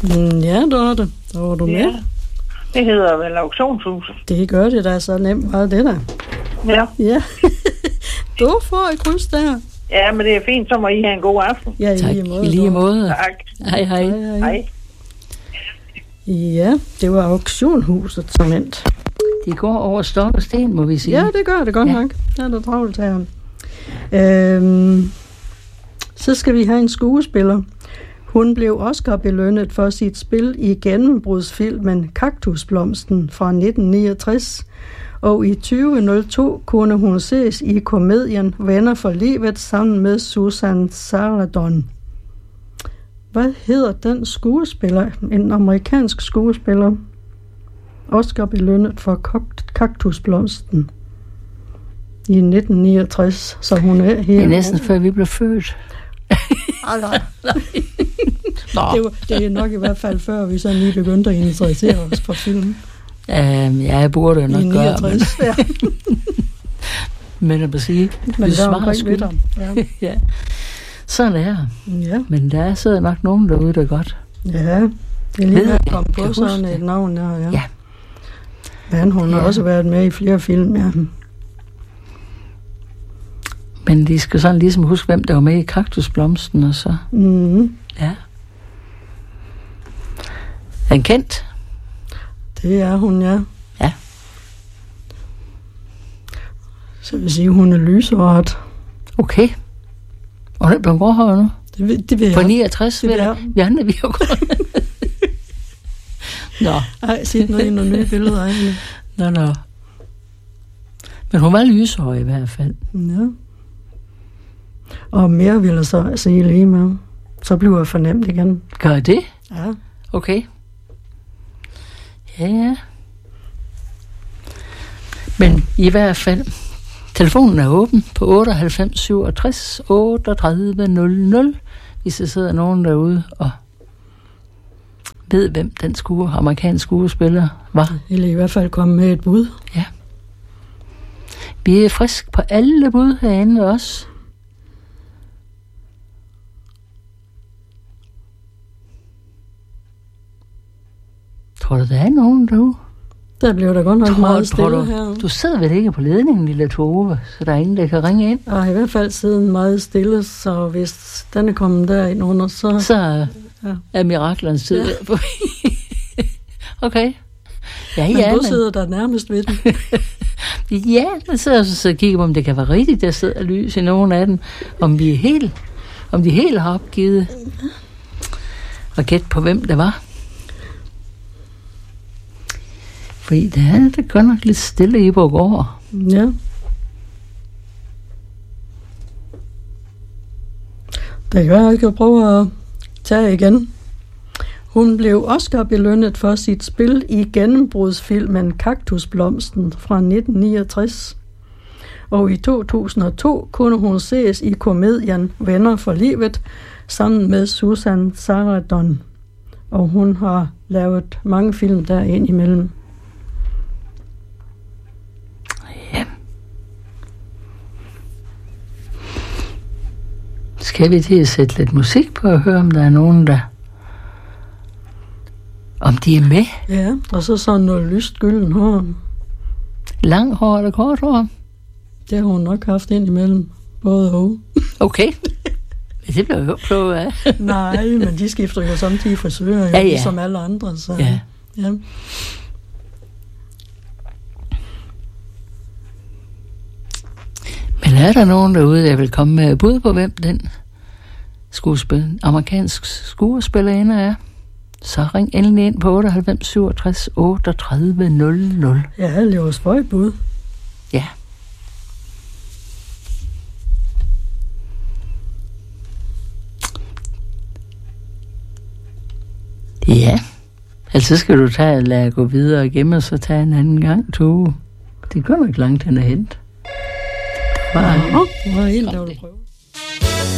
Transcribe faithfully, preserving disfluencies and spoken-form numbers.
Mm, ja, det var det. Der var du med. Ja. Det hedder vel auktionshuset. Det gør det da så nemt, var det der. Ja. Ja. Du får et kryds der. Ja, men det er fint, så må I have en god aften. Ja, i tak. lige måde. I lige måde. Tak. Hej, hej. Hej, hej. Hej. Ja, det var auktionshuset som endt. Det går over stok og sten, må vi sige. Ja, det gør det godt Ja. nok. Der er der travlt her. Øhm, så skal vi have en skuespiller. Hun blev Oscar belønnet for sit spil i gennembrudsfilmen Kaktusblomsten fra nitten niogtres. Og i tyve nul to kunne hun ses i komedien Venner for livet sammen med Susan Sarandon. Hvad hedder den skuespiller? En amerikansk skuespiller. Oscar belønnet for Kaktusblomsten i nitten niogtres, så hun er her. Det er næsten før vi blev født. Ah, nej. det, var, det er nok i hvert fald før vi så lige begyndte at interessere os for film. Um, ja, jeg burde jo nok I gøre, men, niogtres, ja. men at sige, Men det der er var omkring skyld. lidt om. Ja. Ja. Sådan er det. Ja. Men der sidder nok nogen derude, der godt. Ja, det er lige Ved ved at jeg, komme kan på huske sådan det. et navn der, ja. Ja. Men hun har Ja. også været med i flere film, ja. Men de skal sådan ligesom huske, hvem der var med i Kaktusblomsten, og så... Mm-hmm. Ja. Er han kendt? Det er hun, ja. Ja. Så vil sige, hun er lyseret. Okay. Og den blev gråhåret nu? Det, ved- det ved På jeg. niogtres, Det ved vil jeg. jeg. Vi andre, vi er jo godt. Nå, Ej, set noget i nogle nye billeder af hende. nå, nå. Men hun var lyshårig i hvert fald. Ja. Og mere vil jeg så sige lige med. Så bliver jeg fornemt igen. Gør det? Ja. Okay. Ja, ja. Men i hvert fald, telefonen er åben på otteoghalvfems syvogtres otteogtredive nul nul, hvis der sidder nogen derude og ved, hvem den skue, amerikanske skuespiller var. Eller i hvert fald komme med et bud. Ja. Vi er frisk på alle bud herinde også. Tror du, der er nogen derude? Der bliver der godt nok Tror- meget tror stille du, her. du sidder vel ikke på ledningen, lille Tove, så der er ingen, der kan ringe ind? Og i hvert fald siden meget stille, så hvis den er kommet derind under, så... Så Ja. er miraklernes tid Ja. ja. Okay. Ja, Men ja, du men, sidder der nærmest ved den. ja, men så, så, så kigger på, om det kan være rigtigt, der sidder lys i nogen af dem. Om vi er helt, om de helt har opgivet. Og gæt på, hvem det var. Fordi det er det godt nok lidt stille i på gård. Ja. Det gør jeg ikke at prøve at tage igen. Hun blev Oscar belønnet for sit spil i gennembrudsfilmen Kaktusblomsten fra nitten niogtres. Og i to tusind og to kunne hun ses i komedien Venner for livet sammen med Susan Sarandon. Og hun har lavet mange film der ind imellem. Ja. Skal vi til at sætte lidt musik på og høre, om der er nogen, der... Om de er med? Ja, og så sådan noget lyst gylden hår. Lang hår eller kort hår? Det har hun nok haft ind imellem. Både og. Okay. Det bliver jo på af. Nej, men de skifter jo samtidig frisører, jo, Ja, ja. ligesom alle andre. Så, Ja. ja. Men er der nogen derude, der vil komme med bud på, hvem den skuespil, amerikansk skuespillerinde er? Så ring endelig ind på otteoghalvfems syvogtres otteogtredive nul nul. Ja, det var spøjbud. Ja. Ja. Altså skal du tage lade gå videre og gemme, og så tage en anden gang, to. Det går nok langt hen og hente. Bare, Ja, det var helt, der ville prøve.